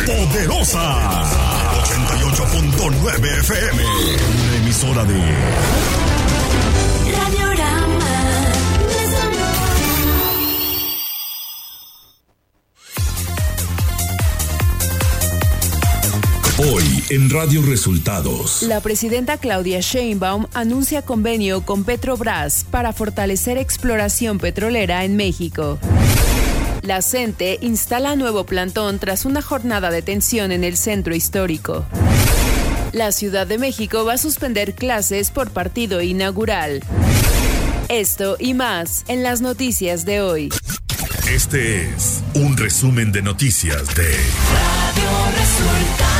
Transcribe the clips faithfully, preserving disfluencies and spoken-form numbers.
poderosa. ochenta y ocho punto nueve F M. Una emisora de Radiorama. Hoy en Radio Resultados. La presidenta Claudia Sheinbaum anuncia convenio con Petrobras para fortalecer exploración petrolera en México. La CENTE instala nuevo plantón tras una jornada de tensión en el centro histórico. La Ciudad de México va a suspender clases por partido inaugural. Esto y más en las noticias de hoy. Este es un resumen de noticias de Radio Resultados.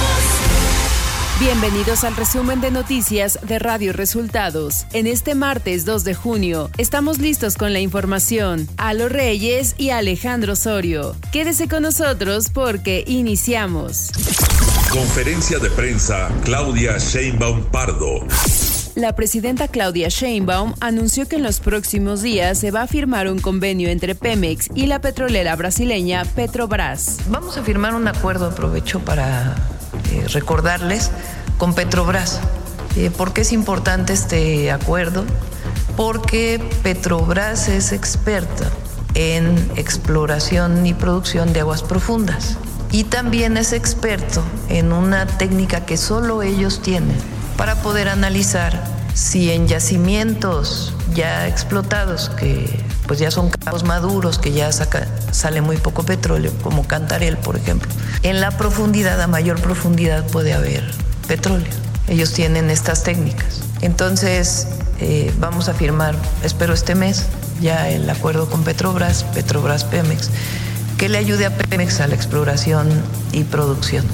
Bienvenidos al resumen de noticias de Radio Resultados. En este martes dos de junio, estamos listos con la información. Alo Reyes y Alejandro Osorio. Quédese con nosotros porque iniciamos. Conferencia de prensa Claudia Sheinbaum Pardo. La presidenta Claudia Sheinbaum anunció que en los próximos días se va a firmar un convenio entre Pemex y la petrolera brasileña Petrobras. Vamos a firmar un acuerdo, aprovecho para eh, recordarles, con Petrobras. Eh, ¿Por qué es importante este acuerdo? Porque Petrobras es experta en exploración y producción de aguas profundas y también es experto en una técnica que solo ellos tienen para poder analizar si en yacimientos ya explotados, que pues ya son campos maduros, que ya saca, sale muy poco petróleo, como Cantarell, por ejemplo, en la profundidad, a mayor profundidad puede haber petróleo. Ellos tienen estas técnicas. Entonces, eh, vamos a firmar, espero este mes, ya el acuerdo con Petrobras, Petrobras Pemex, que le ayude a Pemex a la exploración y producción.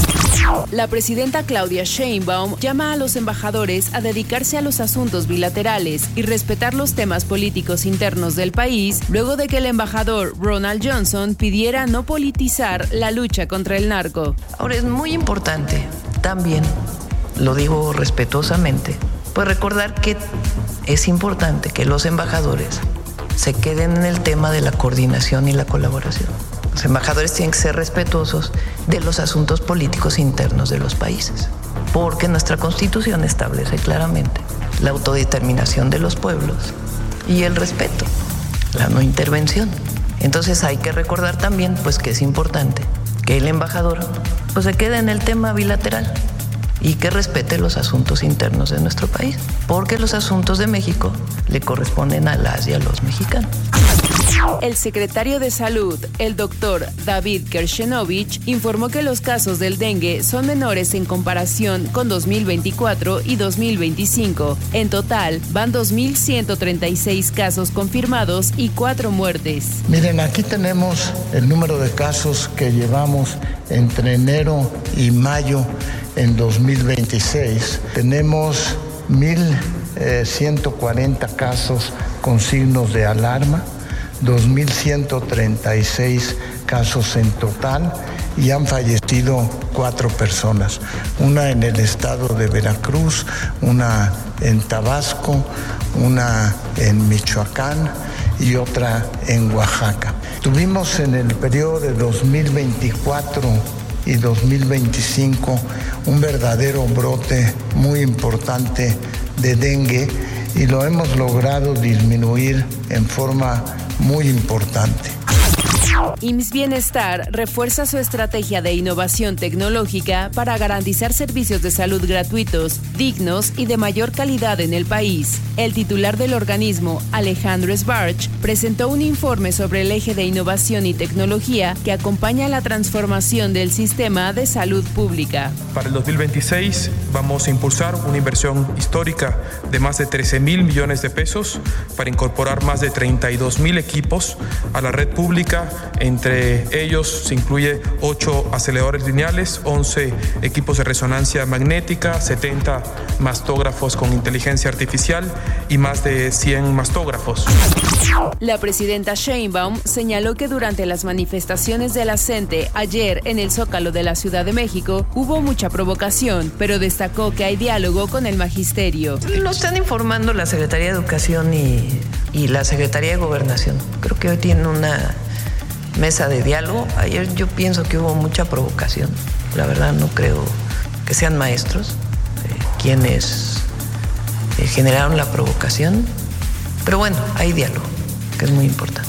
La presidenta Claudia Sheinbaum llama a los embajadores a dedicarse a los asuntos bilaterales y respetar los temas políticos internos del país, luego de que el embajador Ronald Johnson pidiera no politizar la lucha contra el narco. Ahora es muy importante también, lo digo respetuosamente, pues recordar que es importante que los embajadores se queden en el tema de la coordinación y la colaboración. Los embajadores tienen que ser respetuosos de los asuntos políticos internos de los países, porque nuestra Constitución establece claramente la autodeterminación de los pueblos y el respeto, la no intervención. Entonces hay que recordar también pues, que es importante que el embajador pues, se quede en el tema bilateral y que respete los asuntos internos de nuestro país, porque los asuntos de México le corresponden a las y a los mexicanos. El secretario de Salud, el doctor David Kershenovich, informó que los casos del dengue son menores en comparación con dos mil veinticuatro y dos mil veinticinco. En total, van dos mil ciento treinta y seis casos confirmados y cuatro muertes. Miren, aquí tenemos el número de casos que llevamos entre enero y mayo en dos mil veintiséis. Tenemos mil ciento cuarenta casos con signos de alarma, dos mil ciento treinta y seis casos en total y han fallecido cuatro personas, una en el estado de Veracruz, una en Tabasco, una en Michoacán y otra en Oaxaca. Tuvimos en el periodo de dos mil veinticuatro y dos mil veinticinco un verdadero brote muy importante de dengue y lo hemos logrado disminuir en forma muy importante. I M S S Bienestar refuerza su estrategia de innovación tecnológica para garantizar servicios de salud gratuitos, dignos y de mayor calidad en el país. El titular del organismo, Alejandro Sbarch, presentó un informe sobre el eje de innovación y tecnología que acompaña la transformación del sistema de salud pública. Para el dos mil veintiséis vamos a impulsar una inversión histórica de más de trece mil millones de pesos para incorporar más de treinta y dos mil equipos a la red pública. Entre ellos se incluye ocho aceleradores lineales, once equipos de resonancia magnética, setenta mastógrafos con inteligencia artificial y más de cien mastógrafos. La presidenta Sheinbaum señaló que durante las manifestaciones de la CENTE ayer en el Zócalo de la Ciudad de México hubo mucha provocación, pero destacó que hay diálogo con el magisterio. Lo están informando la Secretaría de Educación y, y la Secretaría de Gobernación. Creo que hoy tienen una mesa de diálogo. Ayer yo pienso que hubo mucha provocación. La verdad no creo que sean maestros eh, quienes eh, generaron la provocación. Pero bueno, hay diálogo, que es muy importante.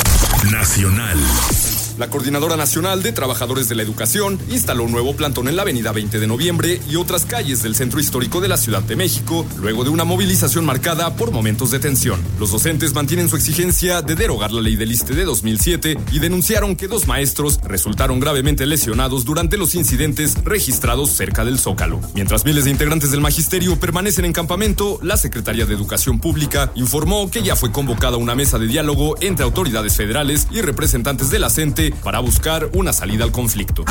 Nacional. La Coordinadora Nacional de Trabajadores de la Educación instaló un nuevo plantón en la avenida veinte de noviembre y otras calles del centro histórico de la Ciudad de México, luego de una movilización marcada por momentos de tensión. Los docentes mantienen su exigencia de derogar la ley del ISSSTE de dos mil siete y denunciaron que dos maestros resultaron gravemente lesionados durante los incidentes registrados cerca del Zócalo. Mientras miles de integrantes del magisterio permanecen en campamento, la Secretaría de Educación Pública informó que ya fue convocada una mesa de diálogo entre autoridades federales y representantes de la CENTE para buscar una salida al conflicto.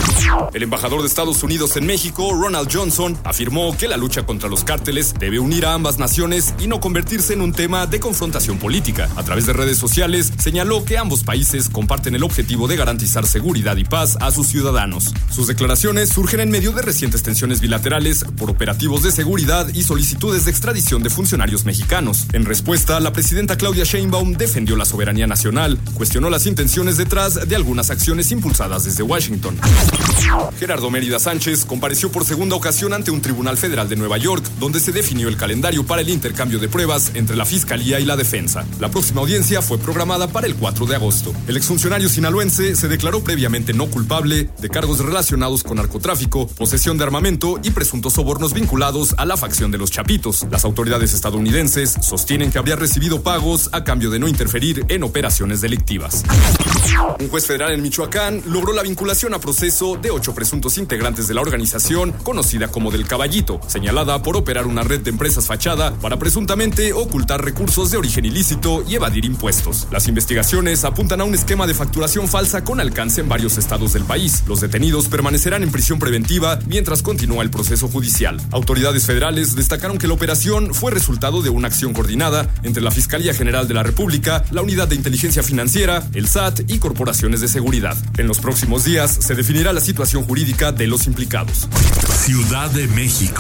El embajador de Estados Unidos en México, Ronald Johnson, afirmó que la lucha contra los cárteles debe unir a ambas naciones y no convertirse en un tema de confrontación política. A través de redes sociales, señaló que ambos países comparten el objetivo de garantizar seguridad y paz a sus ciudadanos. Sus declaraciones surgen en medio de recientes tensiones bilaterales por operativos de seguridad y solicitudes de extradición de funcionarios mexicanos. En respuesta, la presidenta Claudia Sheinbaum defendió la soberanía nacional, cuestionó las intenciones detrás de algunas acciones impulsadas desde Washington. Gerardo Mérida Sánchez compareció por segunda ocasión ante un tribunal federal de Nueva York, donde se definió el calendario para el intercambio de pruebas entre la Fiscalía y la Defensa. La próxima audiencia fue programada para el cuatro de agosto. El exfuncionario sinaloense se declaró previamente no culpable de cargos relacionados con narcotráfico, posesión de armamento y presuntos sobornos vinculados a la facción de los Chapitos. Las autoridades estadounidenses sostienen que habría recibido pagos a cambio de no interferir en operaciones delictivas. Un juez federal en Michoacán logró la vinculación a proceso de ocho presuntos integrantes de la organización conocida como Del Caballito, señalada por operar una red de empresas fachada para presuntamente ocultar recursos de origen ilícito y evadir impuestos. Las investigaciones apuntan a un esquema de facturación falsa con alcance en varios estados del país. Los detenidos permanecerán en prisión preventiva mientras continúa el proceso judicial. Autoridades federales destacaron que la operación fue resultado de una acción coordinada entre la Fiscalía General de la República, la Unidad de Inteligencia Financiera, el S A T y corporaciones de seguridad. En los próximos días se definirá la situación jurídica de los implicados. Ciudad de México.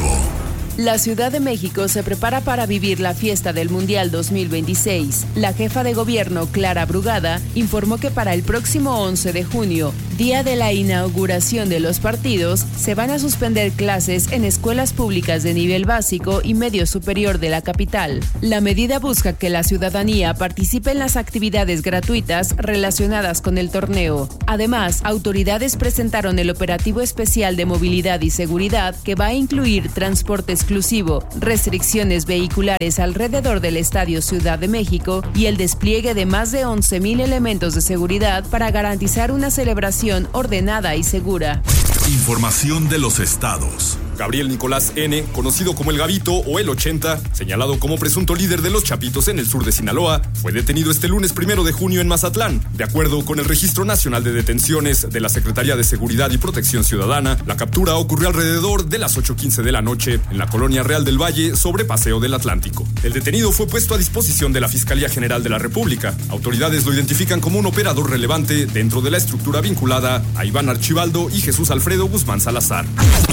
La Ciudad de México se prepara para vivir la fiesta del Mundial dos mil veintiséis. La jefa de gobierno, Clara Brugada, informó que para el próximo once de junio, día de la inauguración de los partidos, se van a suspender clases en escuelas públicas de nivel básico y medio superior de la capital. La medida busca que la ciudadanía participe en las actividades gratuitas relacionadas con el torneo. Además, autoridades presentaron el operativo especial de movilidad y seguridad que va a incluir transportes exclusivo, restricciones vehiculares alrededor del Estadio Ciudad de México y el despliegue de más de once mil elementos de seguridad para garantizar una celebración ordenada y segura. Información de los estados. Gabriel Nicolás N., conocido como El Gabito o El ochenta, señalado como presunto líder de los Chapitos en el sur de Sinaloa, fue detenido este lunes primero de junio en Mazatlán. De acuerdo con el Registro Nacional de Detenciones de la Secretaría de Seguridad y Protección Ciudadana, la captura ocurrió alrededor de las ocho quince de la noche en la colonia Real del Valle sobre Paseo del Atlántico. El detenido fue puesto a disposición de la Fiscalía General de la República. Autoridades lo identifican como un operador relevante dentro de la estructura vinculada a Iván Archibaldo y Jesús Alfredo Guzmán Salazar.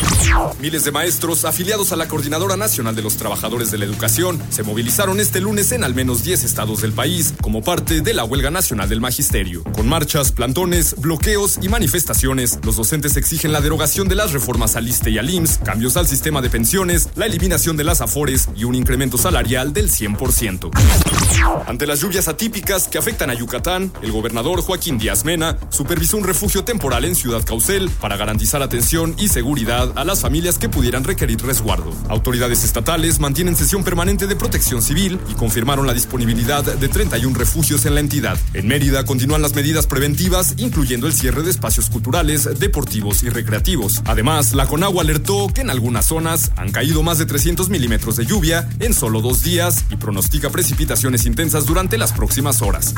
Miles de maestros afiliados a la Coordinadora Nacional de los Trabajadores de la Educación se movilizaron este lunes en al menos diez estados del país como parte de la Huelga Nacional del Magisterio. Con marchas, plantones, bloqueos y manifestaciones, los docentes exigen la derogación de las reformas al ISSSTE y al I M S S, cambios al sistema de pensiones, la eliminación de las afores y un incremento salarial del cien por ciento. Ante las lluvias atípicas que afectan a Yucatán, el gobernador Joaquín Díaz Mena supervisó un refugio temporal en Ciudad Caucel para garantizar atención y seguridad a las familias que pudieran requerir resguardo. Autoridades estatales mantienen sesión permanente de protección civil y confirmaron la disponibilidad de treinta y uno refugios en la entidad. En Mérida continúan las medidas preventivas, incluyendo el cierre de espacios culturales, deportivos y recreativos. Además, la Conagua alertó que en algunas zonas han caído más de trescientos milímetros de lluvia en solo dos días y pronostica precipitaciones intensas durante las próximas horas.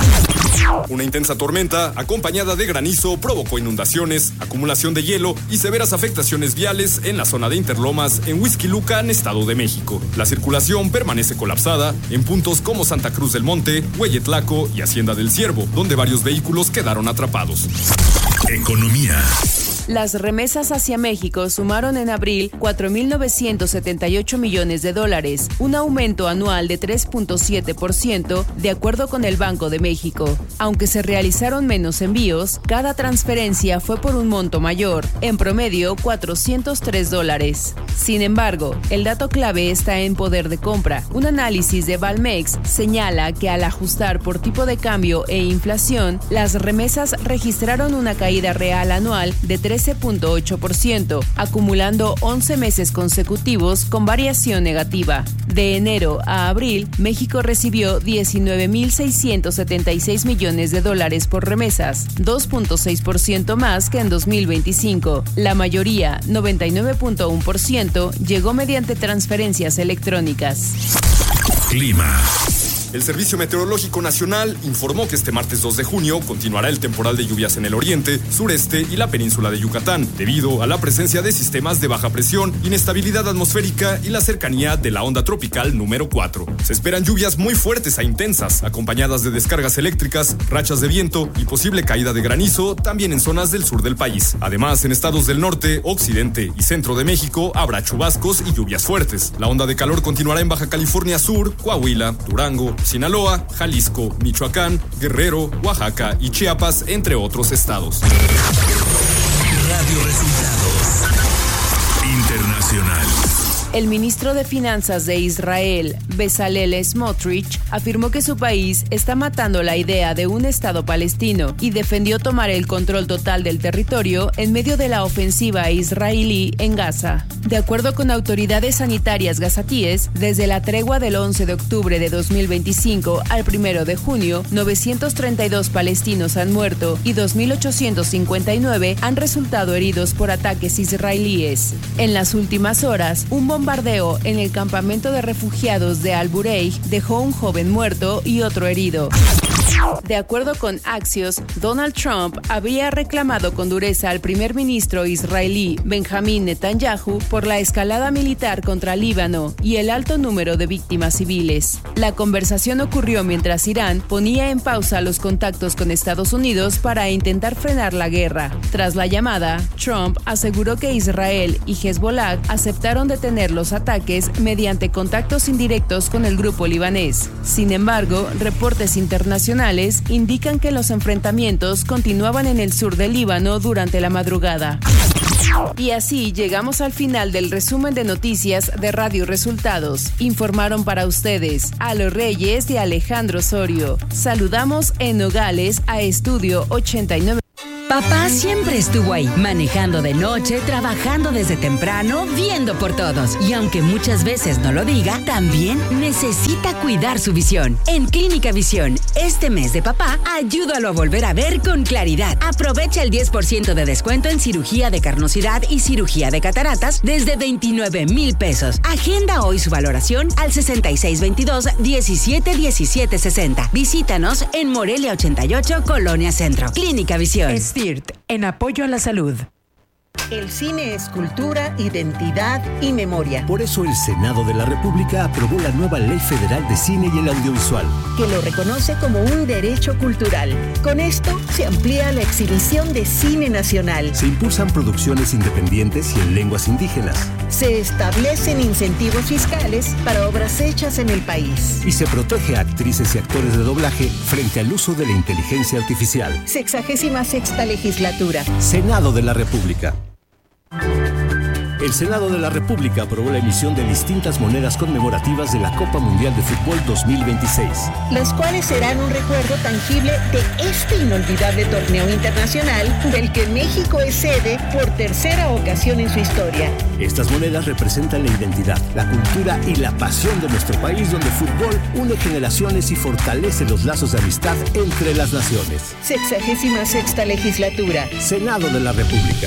Una intensa tormenta, acompañada de granizo, provocó inundaciones, acumulación de hielo y severas afectaciones viales en la zona de Interlomas, en Huixquilucan, Estado de México. La circulación permanece colapsada en puntos como Santa Cruz del Monte, Hueyetlaco y Hacienda del Ciervo, donde varios vehículos quedaron atrapados. Economía. Las remesas hacia México sumaron en abril cuatro mil novecientos setenta y ocho millones de dólares, un aumento anual de tres punto siete por ciento, de acuerdo con el Banco de México. Aunque se realizaron menos envíos, cada transferencia fue por un monto mayor, en promedio cuatrocientos tres dólares. Sin embargo, el dato clave está en poder de compra. Un análisis de Valmex señala que al ajustar por tipo de cambio e inflación, las remesas registraron una caída real anual de trece punto ocho por ciento, acumulando once meses consecutivos con variación negativa. De enero a abril, México recibió diecinueve mil seiscientos setenta y seis millones de dólares por remesas, dos punto seis por ciento más que en dos mil veinticinco. La mayoría, noventa y nueve punto uno por ciento, llegó mediante transferencias electrónicas. Clima. El Servicio Meteorológico Nacional informó que este martes dos de junio continuará el temporal de lluvias en el oriente, sureste y la península de Yucatán, debido a la presencia de sistemas de baja presión, inestabilidad atmosférica y la cercanía de la onda tropical número cuatro. Se esperan lluvias muy fuertes e intensas, acompañadas de descargas eléctricas, rachas de viento y posible caída de granizo también en zonas del sur del país. Además, en estados del norte, occidente y centro de México habrá chubascos y lluvias fuertes. La onda de calor continuará en Baja California Sur, Coahuila, Durango, Sinaloa, Jalisco, Michoacán, Guerrero, Oaxaca y Chiapas, entre otros estados. Radio Resultados Internacional. El ministro de Finanzas de Israel, Bezalel Smotrich, afirmó que su país está matando la idea de un Estado palestino y defendió tomar el control total del territorio en medio de la ofensiva israelí en Gaza. De acuerdo con autoridades sanitarias gazatíes, desde la tregua del once de octubre de dos mil veinticinco al primero de junio, novecientos treinta y dos palestinos han muerto y dos mil ochocientos cincuenta y nueve han resultado heridos por ataques israelíes. En las últimas horas, un bombardeo bombardeo en el campamento de refugiados de Al-Bureij dejó un joven muerto y otro herido. De acuerdo con Axios, Donald Trump habría reclamado con dureza al primer ministro israelí Benjamín Netanyahu por la escalada militar contra Líbano y el alto número de víctimas civiles. La conversación ocurrió mientras Irán ponía en pausa los contactos con Estados Unidos para intentar frenar la guerra. Tras la llamada, Trump aseguró que Israel y Hezbollah aceptaron detener los ataques mediante contactos indirectos con el grupo libanés. Sin embargo, reportes internacionales indican que los enfrentamientos continuaban en el sur del Líbano durante la madrugada. Y así llegamos al final del resumen de noticias de Radio Resultados. Informaron para ustedes Alo Reyes y Alejandro Osorio. Saludamos en Nogales a Estudio ochenta y nueve. Papá siempre estuvo ahí, manejando de noche, trabajando desde temprano, viendo por todos. Y aunque muchas veces no lo diga, también necesita cuidar su visión. En Clínica Visión, este mes de papá, ayúdalo a volver a ver con claridad. Aprovecha el diez por ciento de descuento en cirugía de carnosidad y cirugía de cataratas desde veintinueve mil pesos. Agenda hoy su valoración al sesenta y seis veintidós diecisiete diecisiete sesenta. Visítanos en Morelia ochenta y ocho, Colonia Centro. Clínica Visión. STIRT, en apoyo a la salud. El cine es cultura, identidad y memoria. Por eso el Senado de la República aprobó la nueva Ley Federal de Cine y el Audiovisual, que lo reconoce como un derecho cultural. Con esto se amplía la exhibición de cine nacional. Se impulsan producciones independientes y en lenguas indígenas. Se establecen incentivos fiscales para obras hechas en el país. Y se protege a actrices y actores de doblaje frente al uso de la inteligencia artificial. Sexagésima sexta legislatura. Senado de la República. El Senado de la República aprobó la emisión de distintas monedas conmemorativas de la Copa Mundial de Fútbol dos mil veintiséis. Las cuales serán un recuerdo tangible de este inolvidable torneo internacional del que México es sede por tercera ocasión en su historia. Estas monedas representan la identidad, la cultura y la pasión de nuestro país, donde el fútbol une generaciones y fortalece los lazos de amistad entre las naciones. Sexagésima sexta legislatura. Senado de la República.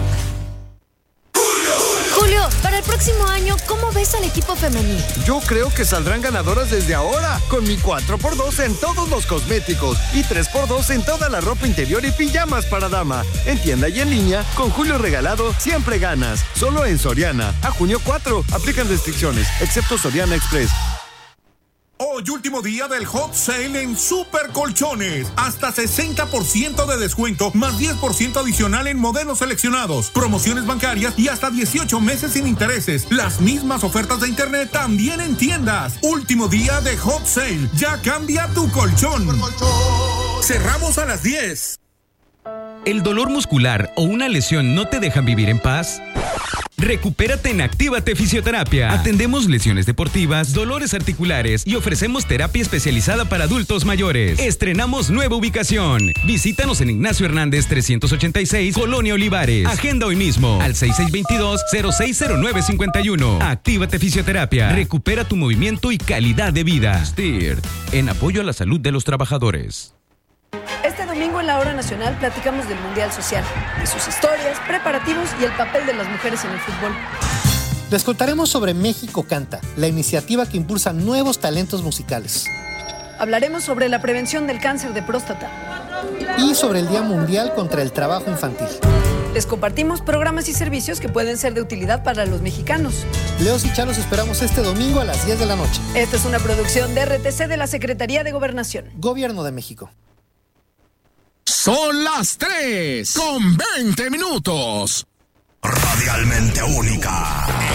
Julio, para el próximo año, ¿cómo ves al equipo femenil? Yo creo que saldrán ganadoras desde ahora, con mi cuatro por dos en todos los cosméticos y tres por dos en toda la ropa interior y pijamas para dama. En tienda y en línea, con Julio regalado, siempre ganas. Solo en Soriana. A junio cuatro, aplican restricciones, excepto Soriana Express. Hoy último día del hot sale en Super Colchones. Hasta sesenta por ciento de descuento, más diez por ciento adicional en modelos seleccionados, promociones bancarias y hasta dieciocho meses sin intereses. Las mismas ofertas de internet también en tiendas. Último día de hot sale. Ya cambia tu colchón. Cerramos a las diez. ¿El dolor muscular o una lesión no te dejan vivir en paz? Recupérate en Actívate Fisioterapia. Atendemos lesiones deportivas, dolores articulares y ofrecemos terapia especializada para adultos mayores. Estrenamos nueva ubicación. Visítanos en Ignacio Hernández trescientos ochenta y seis, Colonia Olivares. Agenda hoy mismo al seis seis dos dos, cero seis cero nueve cinco uno. Actívate Fisioterapia. Recupera tu movimiento y calidad de vida. S T I R, en apoyo a la salud de los trabajadores. Este domingo en la Hora Nacional platicamos del Mundial Social, de sus historias, preparativos y el papel de las mujeres en el fútbol. Les contaremos sobre México Canta, la iniciativa que impulsa nuevos talentos musicales. Hablaremos sobre la prevención del cáncer de próstata. Y sobre el Día Mundial contra el Trabajo Infantil. Les compartimos programas y servicios que pueden ser de utilidad para los mexicanos. Leos y Chá los esperamos este domingo a las diez de la noche. Esta es una producción de R T C de la Secretaría de Gobernación. Gobierno de México. Son las tres con veinte minutos. Radialmente única.